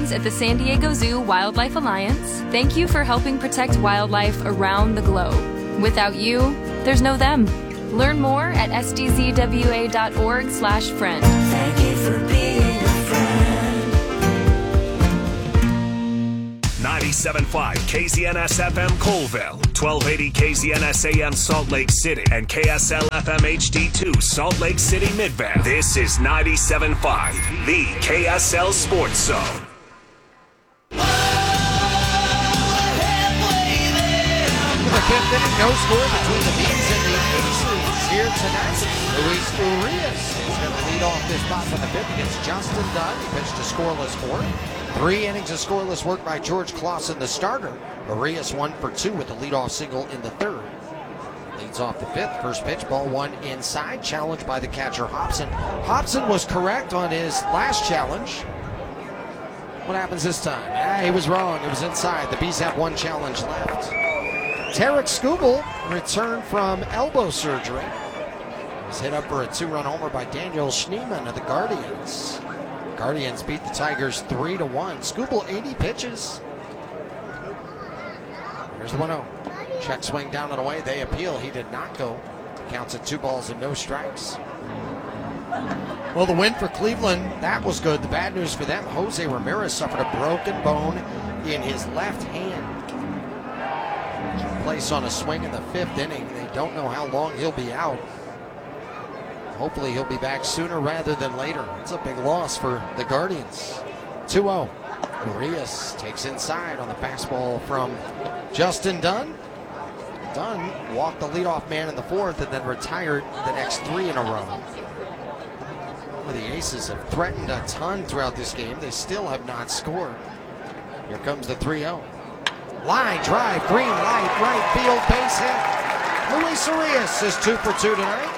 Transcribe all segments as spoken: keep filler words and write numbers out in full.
friends at the San Diego Zoo Wildlife Alliance, thank you for helping protect wildlife around the globe. Without you, there's no them. Learn more at s d z w a dot org slash friend. Thank you for being a friend. ninety-seven point five K Z N S F M Colville, twelve eighty K Z N S A M Salt Lake City, and K S L F M H D two Salt Lake City Midvale. This is ninety-seven point five, the K S L Sports Zone. The fifth inning, no score between the Bees and the Aces here tonight. Luis Urias is going to lead off this spot for the fifth against Justin Dunn. He pitched a scoreless fourth. Three innings of scoreless work by George Clausen, the starter. Urias one for two with a leadoff single in the third. Leads off the fifth. First pitch, ball one inside, challenged by the catcher Hobson. Hobson was correct on his last challenge. What happens this time? Ah, he was wrong. It was inside. The Bees have one challenge left. Tarek Skubal returned from elbow surgery. He was hit up for a two-run homer by Daniel Schneemann of the Guardians. Guardians beat the Tigers three to one. Skubal, eighty pitches. Here's the one oh. Check swing down and away. They appeal. He did not go. Counts at two balls and no strikes. Well, the win for Cleveland, that was good. The bad news for them, Jose Ramirez suffered a broken bone in his left hand. Place on a swing in the fifth inning. They don't know how long he'll be out. Hopefully he'll be back sooner rather than later. It's a big loss for the Guardians. two oh. Urias takes inside on the fastball from Justin Dunn. Dunn walked the leadoff man in the fourth and then retired the next three in a row. The Aces have threatened a ton throughout this game. They still have not scored. Here comes the three oh. Line drive, green light, right field, base hit. Luis Urias is two for two tonight.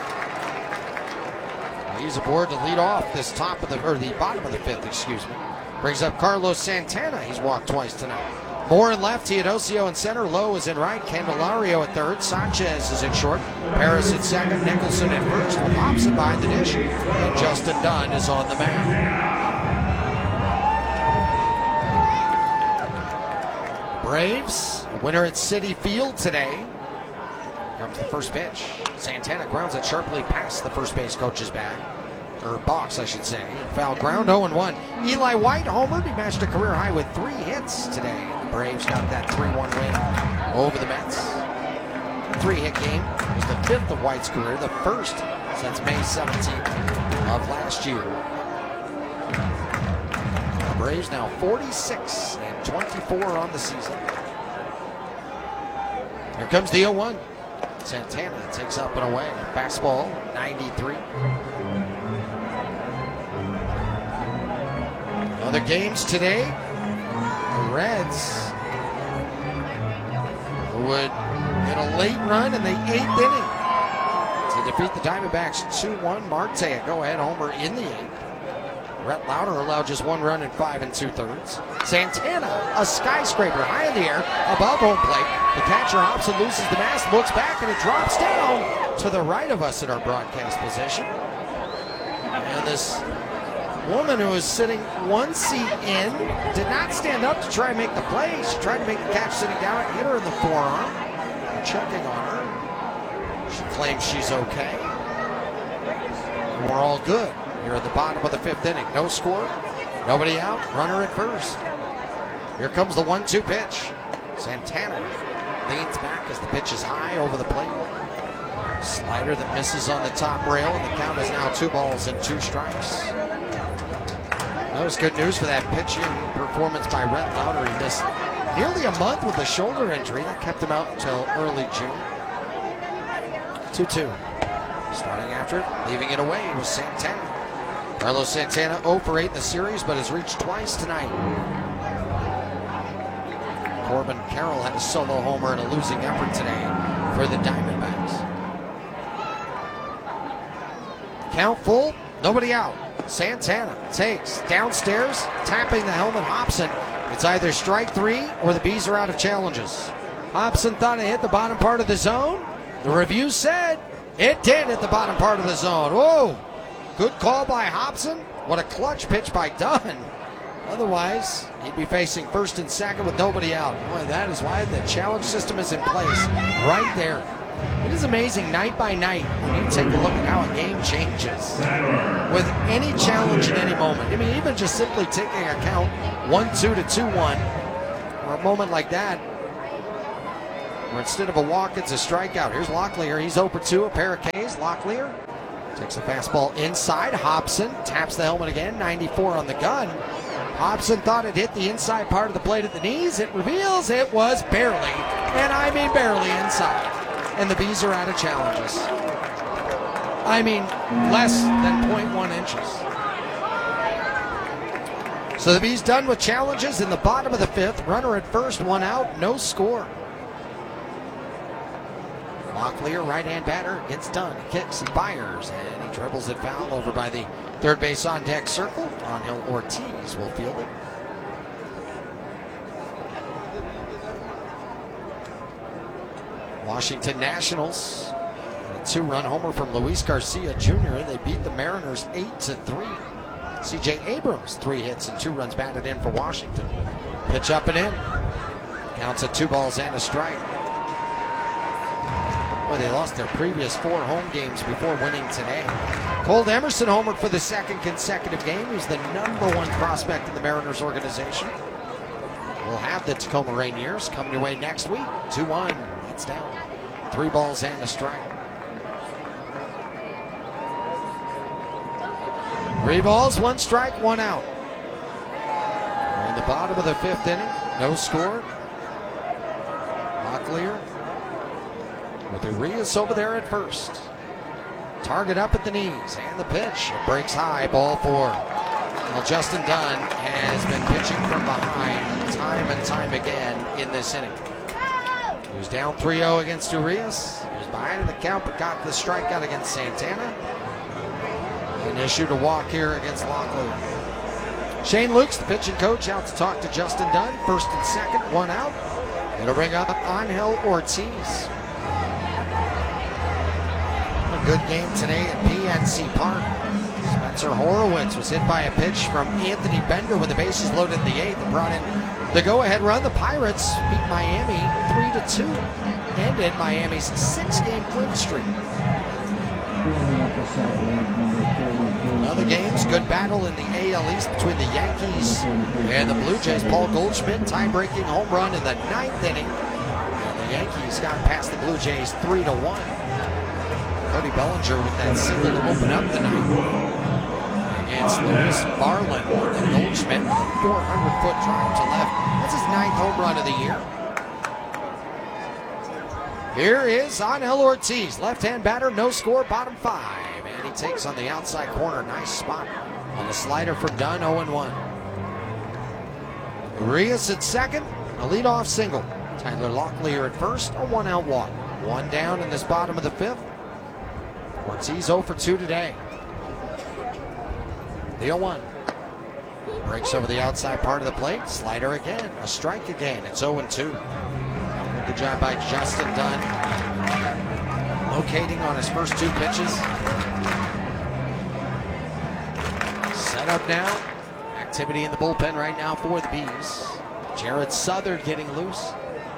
He's aboard to lead off this top of the, or the bottom of the fifth, excuse me. Brings up Carlos Santana. He's walked twice tonight. Moore in left, Teodosio in center, Lowe is in right, Candelario at third, Sanchez is in short, Paris at second, Nicholson at first, Hobson behind the dish, and Justin Dunn is on the mound. Braves, a winner at Citi Field today. Here comes the first pitch. Santana grounds it sharply past the first base coach's bag. Or box, I should say. Foul ground, oh and one. Eli White homered. He matched a career high with three hits today. The Braves got that three one win over the Mets. Three-hit game. It was the fifth of White's career, the first since May seventeenth of last year. The Braves now forty-six and twenty-four on the season. Here comes the oh one. Santana takes up and away. Fastball, ninety-three. Other games today. The Reds would get a late run in the eighth inning to defeat the Diamondbacks two one. Marte, a go-ahead homer in the eighth. Rhett Lauder allowed just one run in five and two-thirds. Santana, a skyscraper high in the air above home plate. The catcher Hobson loses the mask, looks back, and it drops down to the right of us in our broadcast position. And this woman who was sitting one seat in did not stand up to try and make the play. She tried to make the catch sitting down and hit her in the forearm. They're checking on her. She claims she's okay. And we're all good here at the bottom of the fifth inning. No score, nobody out, runner at first. Here comes the one two pitch. Santana leans back as the pitch is high over the plate. Slider that misses on the top rail, and the count is now two balls and two strikes. That was good news for that pitching performance by Rhett Lauder. He missed nearly a month with a shoulder injury. That kept him out until early June. two two. Starting after it, leaving it away was Santana. Carlos Santana oh for eight in the series, but has reached twice tonight. Corbin Carroll had a solo homer in a losing effort today for the Diamondbacks. Count full, nobody out. Santana takes downstairs, tapping the helmet Hobson. It's either strike three or the Bees are out of challenges. Hobson thought it hit the bottom part of the zone. The review said it did hit the bottom part of the zone. Whoa, good call by Hobson. What a clutch pitch by Dunn. Otherwise, he'd be facing first and second with nobody out. Boy, that is why the challenge system is in place right there. It is amazing night by night when you take a look at how a game changes with any challenge in any moment. I mean, even just simply taking a count one two to two one, or a moment like that, where instead of a walk, it's a strikeout. Here's Locklear. He's oh for two, a pair of Ks. Locklear takes a fastball inside. Hobson taps the helmet again, ninety-four on the gun. Hobson thought it hit the inside part of the plate at the knees. It reveals it was barely, and I mean barely inside. And the Bees are out of challenges. I mean, less than zero point one inches. So the Bees done with challenges in the bottom of the fifth. Runner at first, one out, no score. Locklear, right-hand batter, gets done. He kicks and fires, and he dribbles it foul over by the third base on deck circle. Angel Ortiz will field it. Washington Nationals, a two-run homer from Luis Garcia Junior They beat the Mariners eight to three. C J Abrams, three hits and two runs batted in for Washington. Pitch up and in. Counts at two balls and a strike. Well, they lost their previous four home games before winning today. Cole Emerson homered for the second consecutive game. He's the number one prospect in the Mariners organization. We'll have the Tacoma Rainiers coming your way next week. two one. It's down. Three balls and a strike. Three balls, one strike, one out. We're in the bottom of the fifth inning. No score. Locklear with Urias over there at first. Target up at the knees, and the pitch. It breaks high, ball four. Well, Justin Dunn has been pitching from behind time and time again in this inning. He was down three oh against Urias. He was behind in the count, but got the strikeout against Santana. An issue to walk here against Locklear. Shane Lukes, the pitching coach, out to talk to Justin Dunn. First and second, one out. It'll bring up Angel Ortiz. A good game today at P N C Park. Spencer Horowitz was hit by a pitch from Anthony Bender with the bases loaded in the eighth and brought in the go-ahead run. The Pirates beat Miami three to two, ended Miami's six-game win streak. Other games, good battle in the A L East between the Yankees and the Blue Jays. Paul Goldschmidt, tie-breaking home run in the ninth inning. And the Yankees got past the Blue Jays three to one. Cody Bellinger with that single to open up the night against Lewis Barlin. And Goldschmidt with a four hundred foot drive to left. That's his ninth home run of the year. Here is Angel Ortiz, left-hand batter, no score, bottom five. And he takes on the outside corner. Nice spot on the slider for Dunn, oh and one. Urias at second, a leadoff single. Tyler Locklear at first, a one-out walk. One down in this bottom of the fifth. Ortiz oh for two today. The oh one. Breaks over the outside part of the plate. Slider again. A strike again. It's oh and two. Good job by Justin Dunn. Locating on his first two pitches. Set up now. Activity in the bullpen right now for the Bees. Jared Southard getting loose.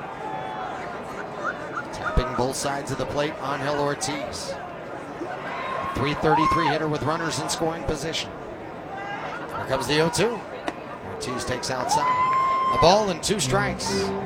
Tapping both sides of the plate, Angel Ortiz. three thirty-three hitter with runners in scoring position. Here comes the oh two. Ortiz takes outside. A ball and two strikes.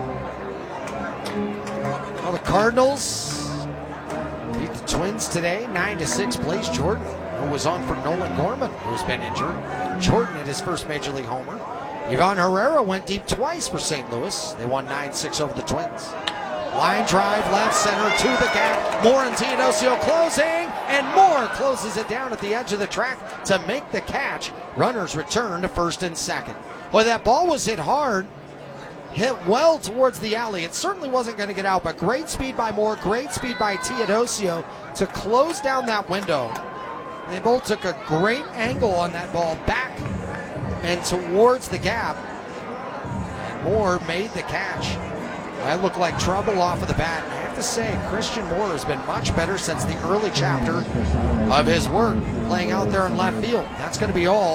Well, the Cardinals beat the Twins today, nine to six. Blaze Jordan, who was on for Nolan Gorman, who's been injured. Jordan hit his first Major League homer. Ivan Herrera went deep twice for Saint Louis. They won nine six over the Twins. Line drive, left center to the gap. Moore and Teodosio closing, and Moore closes it down at the edge of the track to make the catch. Runners return to first and second. Well, that ball was hit hard, hit well towards the alley. It certainly wasn't going to get out, but great speed by Moore, great speed by Teodosio to close down that window. They both took a great angle on that ball back and towards the gap. And Moore made the catch. That looked like trouble off of the bat. I have to say, Christian Moore has been much better since the early chapter of his work playing out there in left field. That's going to be all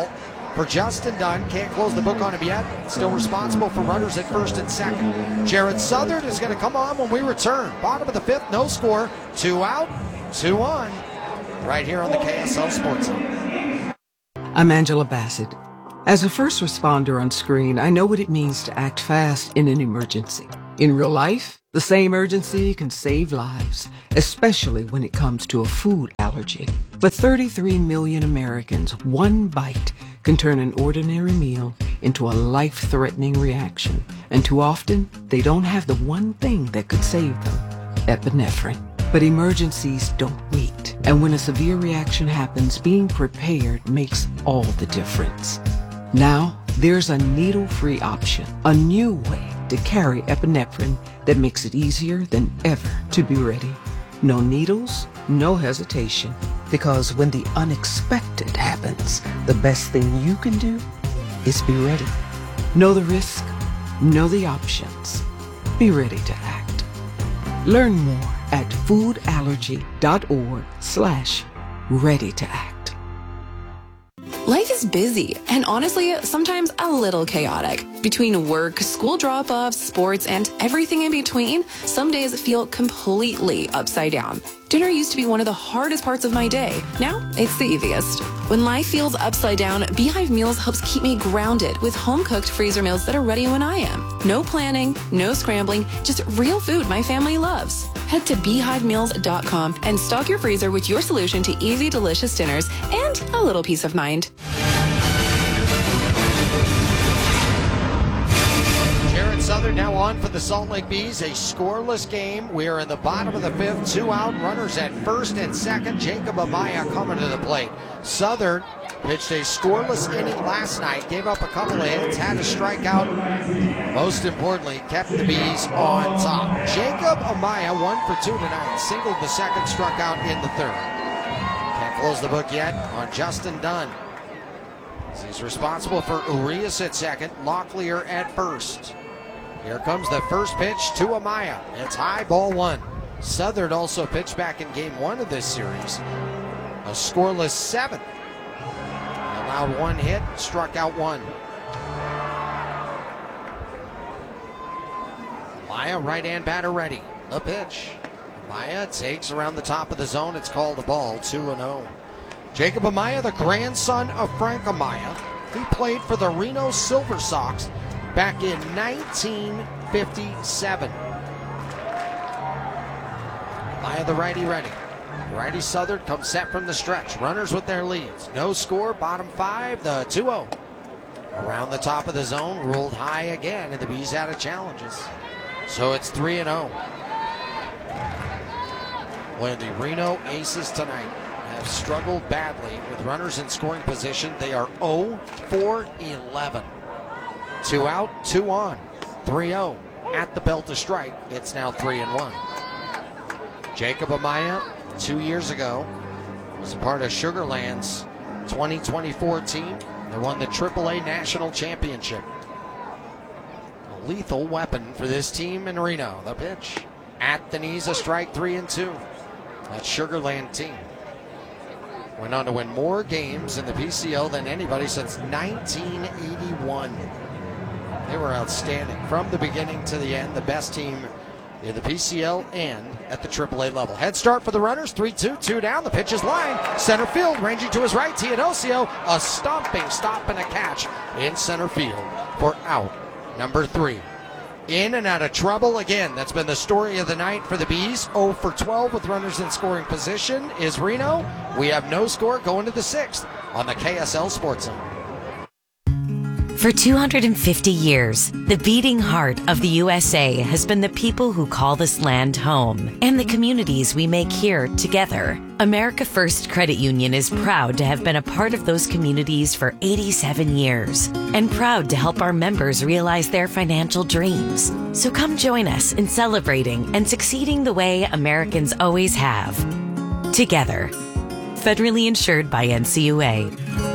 for Justin Dunn. Can't close the book on him yet. Still responsible for runners at first and second. Jared Southard is going to come on when we return. Bottom of the fifth, no score. Two out, two on. Right here on the K S L Sports Zone. I'm Angela Bassett. As a first responder on screen, I know what it means to act fast in an emergency. In real life, the same urgency can save lives, especially when it comes to a food allergy. But thirty-three million Americans, one bite can turn an ordinary meal into a life-threatening reaction. And too often, they don't have the one thing that could save them, epinephrine. But emergencies don't wait. And when a severe reaction happens, being prepared makes all the difference. Now, there's a needle-free option, a new way to carry epinephrine that makes it easier than ever to be ready. No needles, no hesitation, because when the unexpected happens, the best thing you can do is be ready. Know the risk, know the options, be ready to act. Learn more at foodallergy.org slash ready to act. Life is busy and honestly, sometimes a little chaotic. Between work, school drop-offs, sports, and everything in between, some days feel completely upside down. Dinner used to be one of the hardest parts of my day. Now, it's the easiest. When life feels upside down, Beehive Meals helps keep me grounded with home-cooked freezer meals that are ready when I am. No planning, no scrambling, just real food my family loves. Head to beehive meals dot com and stock your freezer with your solution to easy, delicious dinners and a little peace of mind. Jared Southern now on for the Salt Lake Bees. A scoreless game. We are in the bottom of the fifth. Two out. Runners at first and second. Jacob Amaya coming to the plate. Southern pitched a scoreless inning last night. Gave up a couple of hits. Had a strikeout. Most importantly, kept the Bees on top. Jacob Amaya one for two tonight. Singled the second, struck out in the third. Can't close the book yet on Justin Dunn. He's responsible for Urias at second. Locklear at first. Here comes the first pitch to Amaya. It's high, ball one. Southern also pitched back in game one of this series. A scoreless seventh. He allowed one hit, struck out one. Amaya, right-hand batter ready. The pitch. Amaya takes around the top of the zone. It's called a ball, two and oh. Jacob Amaya, the grandson of Frank Amaya. He played for the Reno Silver Sox back in nineteen fifty-seven. Amaya, the righty ready. Righty Southern comes set from the stretch. Runners with their leads. No score, bottom five, the two oh. Around the top of the zone, ruled high again, and the Bees out of challenges. So it's three and oh. When the Reno Aces tonight have struggled badly with runners in scoring position, they are oh for eleven. Two out, two on, three oh. At the belt to strike, it's now three and one. Jacob Amaya, two years ago, was a part of Sugar Land's twenty twenty-four team. They won the triple A National Championship. A lethal weapon for this team in Reno. The pitch at the knees, a strike, three and two. That Sugar Land team went on to win more games in the P C L than anybody since nineteen eighty-one. They were outstanding from the beginning to the end. The best team in the P C L and at the triple A level. Head start for the runners. three two, two down. The pitch is line. Center field, ranging to his right. Teodosio, a stomping stop and a catch in center field for out number three. In and out of trouble again. That's been the story of the night for the Bees. oh for twelve with runners in scoring position is Reno. We have no score going to the sixth on the K S L Sports Zone. For two hundred fifty years, the beating heart of the U S A has been the people who call this land home and the communities we make here together. America First Credit Union is proud to have been a part of those communities for eighty-seven years and proud to help our members realize their financial dreams. So come join us in celebrating and succeeding the way Americans always have. Together. Federally insured by N C U A.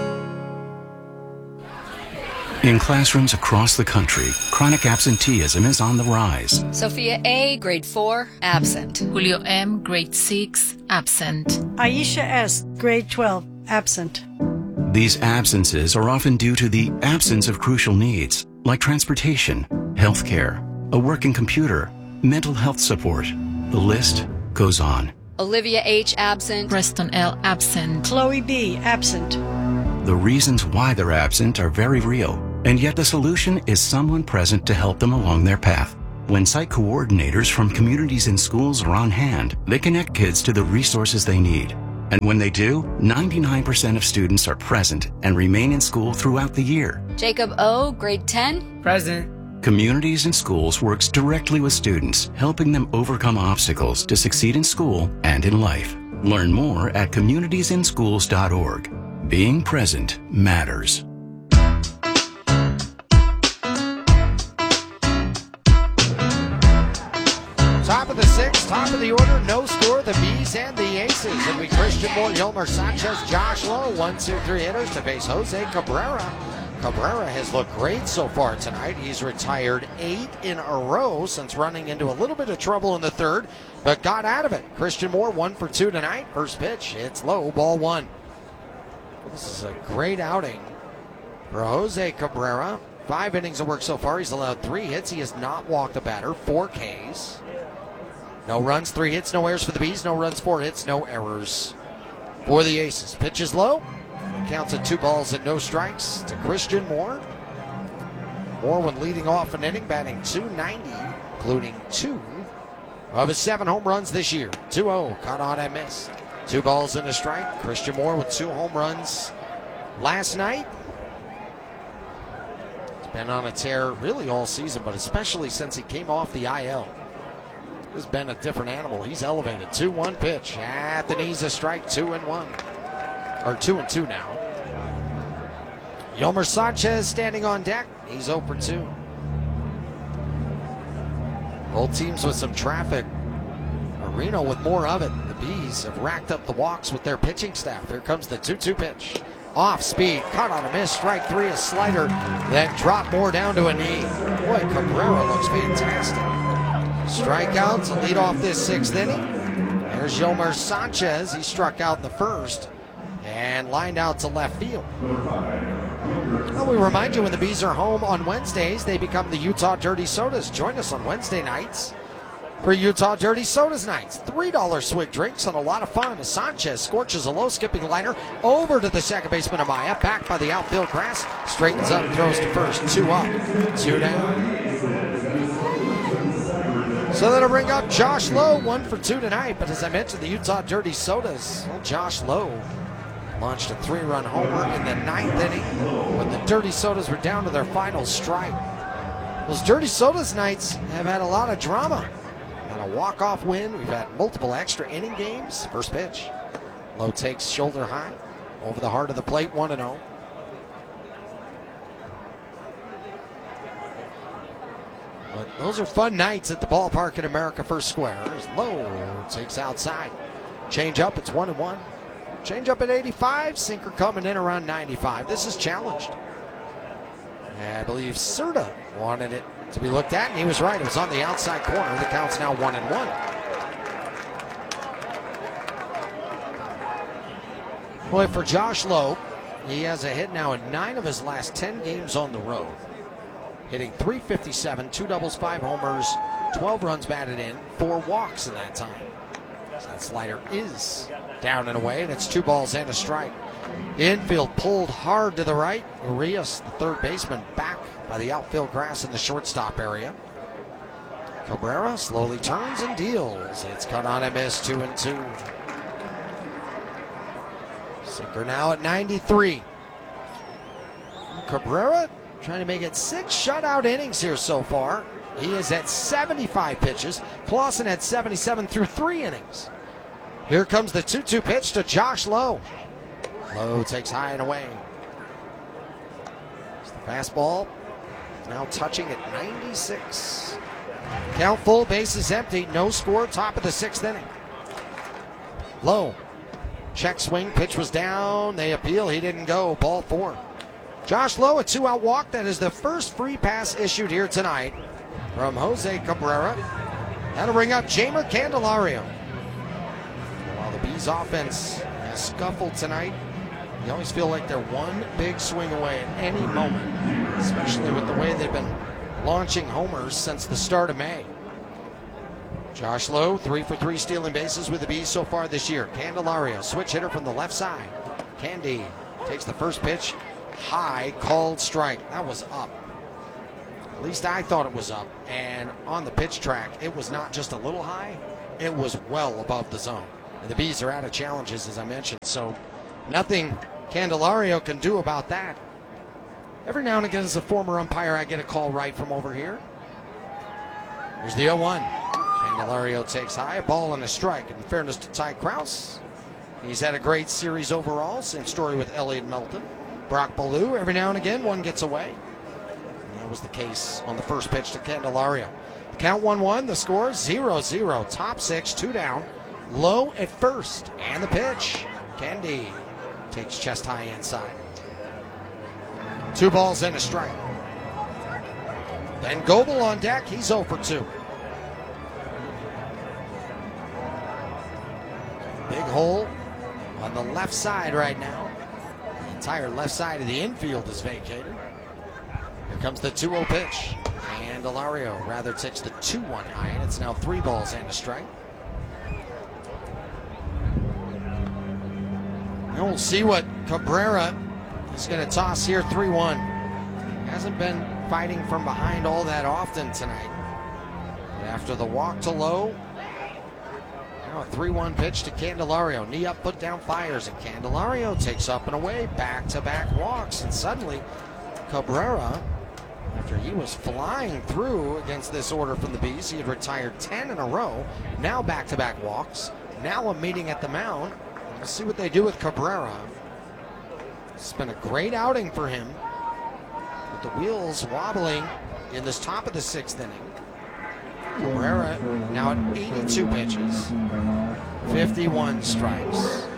In classrooms across the country, chronic absenteeism is on the rise. Sophia A., grade four, absent. Julio M., grade six, absent. Aisha S., grade twelve, absent. These absences are often due to the absence of crucial needs, like transportation, healthcare, a working computer, mental health support. The list goes on. Olivia H. absent. Preston L. absent. Chloe B. absent. The reasons why they're absent are very real, and yet the solution is someone present to help them along their path. When site coordinators from communities and schools are on hand, they connect kids to the resources they need. And when they do, ninety-nine percent of students are present and remain in school throughout the year. Jacob O., grade ten. Present. Communities and Schools works directly with students, helping them overcome obstacles to succeed in school and in life. Learn more at communities in schools dot org. Being present matters. Top of the sixth, top of the order, no score, the Bees and the Aces. And we Christian Moore, Yolmer Sanchez, Josh Lowe, one, two, three hitters to face Jose Cabrera. Cabrera has looked great so far tonight. He's retired eight in a row since running into a little bit of trouble in the third, but got out of it. Christian Moore, one for two tonight. First pitch, it's low, ball one. This is a great outing for Jose Cabrera. Five innings of work so far. He's allowed three hits. He has not walked a batter. Four Ks. No runs, three hits, no errors for the Bees. No runs, four hits, no errors for the Aces. Pitch is low. Counts at two balls and no strikes to Christian Moore. Moore, when leading off an inning, batting two ninety, including two of his seven home runs this year. two oh, caught on and missed. Two balls and a strike. Christian Moore with two home runs last night. He's been on a tear really all season, but especially since he came off the I L. Has been a different animal. He's elevated. two one pitch. At the knees, a strike. Two and one. Or two and two now. Yolmer Sanchez standing on deck. He's oh for two. Both teams with some traffic. Reno with more of it. The Bees have racked up the walks with their pitching staff. Here comes the two two pitch. Off speed, caught on a miss, strike three, a slider, then drop Moore down to a knee. Boy, Cabrera looks fantastic. Strikeouts to lead off this sixth inning. There's Yolmer Sanchez. He struck out in the first and lined out to left field. Well, we remind you when the Bees are home on Wednesdays, they become the Utah Dirty Sodas. Join us on Wednesday nights for Utah Dirty Sodas nights. three dollar swig drinks and a lot of fun. Sanchez scorches a low skipping liner over to the second baseman Amaya. Back by the outfield grass. Straightens up, throws to first. Two up, two down. So that'll bring up Josh Lowe, one for two tonight. But as I mentioned, the Utah Dirty Sodas, well, Josh Lowe launched a three-run homer in the ninth inning when the Dirty Sodas were down to their final strike. Those Dirty Sodas nights have had a lot of drama. A walk-off win. We've had multiple extra inning games. First pitch. Lowe takes shoulder high over the heart of the plate, one and oh. But those are fun nights at the ballpark in America First Square. As Lowe takes outside. Change up, it's one and one. Change up at eighty-five, sinker coming in around ninety-five. This is challenged. I believe Serta wanted it to be looked at, and he was right. It was on the outside corner. The count's now one and one. Boy, for Josh Lowe, he has a hit now in nine of his last ten games on the road. Hitting three fifty-seven, two doubles, five homers, twelve runs batted in, four walks in that time. So that slider is down and away, and it's two balls and a strike. Infield pulled hard to the right. Urias, the third baseman, back by the outfield grass in the shortstop area. Cabrera slowly turns and deals. It's cut on and missed, two and two. Sinker now at ninety-three. Cabrera trying to make it six shutout innings here so far. He is at seventy-five pitches. Clausen at seventy-seven through three innings. Here comes the two two pitch to Josh Lowe. Lowe takes high and away. It's the fastball. Now touching at ninety-six. Count full, bases empty, no score, top of the sixth inning. Lowe, check swing, pitch was down, they appeal, he didn't go, ball four. Josh Lowe, a two-out walk. That is the first free pass issued here tonight from Jose Cabrera. That'll bring up Jeimer Candelario. While the Bees offense has scuffled tonight, You always feel like they're one big swing away at any moment, especially with the way they've been launching homers since the start of May. Josh Lowe, three for three stealing bases with the Bees so far this year. Candelario, switch hitter from the left side. Candy takes the first pitch. High, called strike. That was up. At least I thought it was up. And on the pitch track, it was not just a little high, it was well above the zone. And the Bees are out of challenges, as I mentioned, so nothing Candelario can do about that. Every now and again, as a former umpire, I get a call right from over here. Here's the oh one. Candelario takes high, a ball and a strike. In fairness to Ty Krause, he's had a great series overall. Same story with Elliot Melton. Brock Ballou, every now and again, one gets away. And that was the case on the first pitch to Candelario. The count one one, the score zero zero. Top six, two down. Low at first, and the pitch. Candy takes chest high inside. Two balls and a strike. Then Goebel on deck, he's oh for two. Big hole on the left side right now. The entire left side of the infield is vacated. Here comes the two oh pitch. And Candelario rather takes the two one high, and it's now three balls and a strike. And we'll see what Cabrera is going to toss here, three one. Hasn't been fighting from behind all that often tonight. But after the walk to Lowe, now a three one pitch to Candelario. Knee up, put down, fires, and Candelario takes up and away, back-to-back walks. And suddenly, Cabrera, after he was flying through against this order from the Bees, he had retired ten in a row, now back-to-back walks, now a meeting at the mound. We'll see what they do with Cabrera. It's been a great outing for him, with the wheels wobbling in this top of the sixth inning. Cabrera now at eighty-two pitches, fifty-one strikes.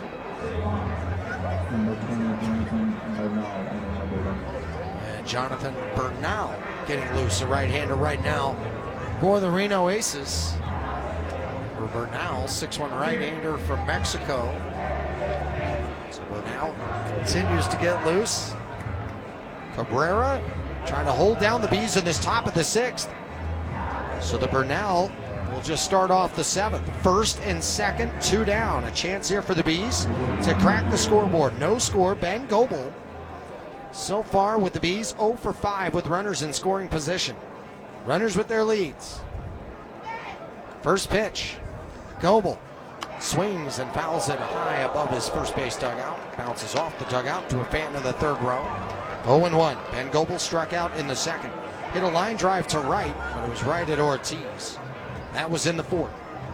And Jonathan Bernal getting loose, a right-hander right now for the Reno Aces. For Bernal, six one right-hander from Mexico. So Bernal continues to get loose. Cabrera trying to hold down the Bees in this top of the sixth. So the Bernal will just start off the seventh. First and second, two down. A chance here for the Bees to crack the scoreboard. No score, Ben Goebel. So far with the Bees, oh for five with runners in scoring position. Runners with their leads. First pitch, Goebel swings and fouls it high above his first base dugout. Bounces off the dugout to a fan in the third row. oh and one. Ben Goebel struck out in the second. Hit a line drive to right, but it was right at Ortiz. That was in the fourth.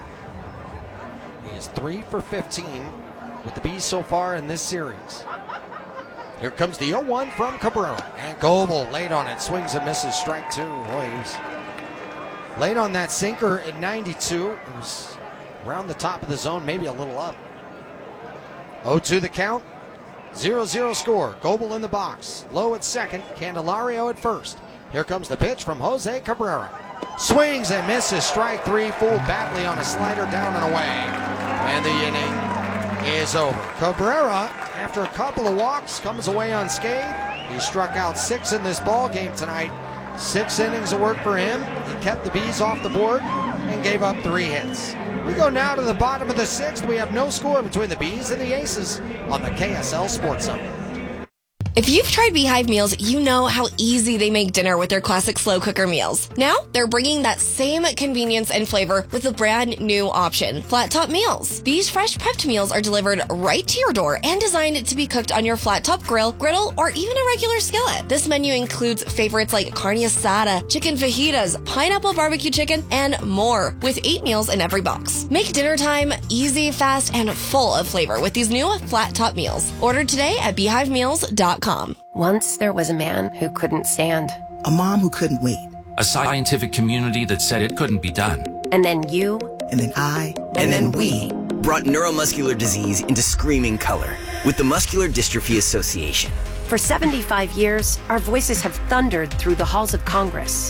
He is three for fifteen with the Bees so far in this series. Here comes the oh one from Cabrera. And Goebel late on it, swings and misses, strike two. Boy, he's late on that sinker at ninety-two. It was around the top of the zone, maybe a little up. oh two the count, zero zero score. Goebel in the box. Lowe at second, Candelario at first. Here comes the pitch from Jose Cabrera. Swings and misses, strike three, fooled badly on a slider down and away. And the inning is over. Cabrera, after a couple of walks, comes away unscathed. He struck out six in this ball game tonight. Six innings of work for him. He kept the Bees off the board and gave up three hits. We go now to the bottom of the sixth. We have no score between the Bees and the Aces on the K S L Sports Zone. If you've tried Beehive meals, you know how easy they make dinner with their classic slow cooker meals. Now, they're bringing that same convenience and flavor with a brand new option, Flat Top Meals. These fresh prepped meals are delivered right to your door and designed to be cooked on your flat top grill, griddle, or even a regular skillet. This menu includes favorites like carne asada, chicken fajitas, pineapple barbecue chicken, and more, with eight meals in every box. Make dinner time easy, fast, and full of flavor with these new Flat Top Meals. Order today at beehive meals dot com. Once there was a man who couldn't stand. A mom who couldn't wait. A scientific community that said it couldn't be done. And then you. And then I. And, and then, then we. Brought neuromuscular disease into screaming color with the Muscular Dystrophy Association. For seventy-five years, our voices have thundered through the halls of Congress.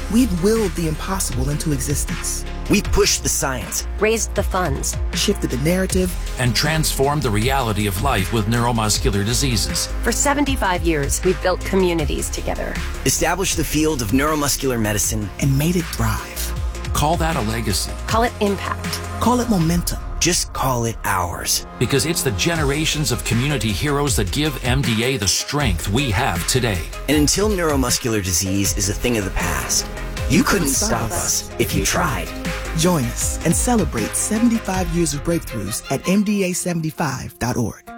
We've willed the impossible into existence. We pushed the science, Raised the funds. Shifted the narrative, and transformed the reality of life with neuromuscular diseases. For seventy-five years, we've built communities together. established the field of neuromuscular medicine, and made it thrive. Call that a legacy. Call it impact. Call it momentum. Just call it ours. Because it's the generations of community heroes that give M D A the strength we have today. And until neuromuscular disease is a thing of the past, you couldn't stop us if you tried. Join us and celebrate seventy-five years of breakthroughs at M D A seventy-five dot org.